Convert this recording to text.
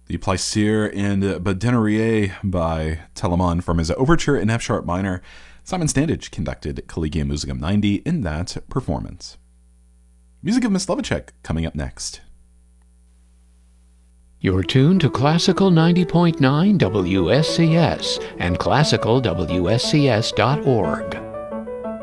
The Plaisir and Badenerier by Telemann from his Overture in F-sharp minor. Simon Standage conducted Collegium Musicum 90 in that performance. Music of Myslovacek coming up next. You're tuned to Classical 90.9 WSCS and classicalwscs.org.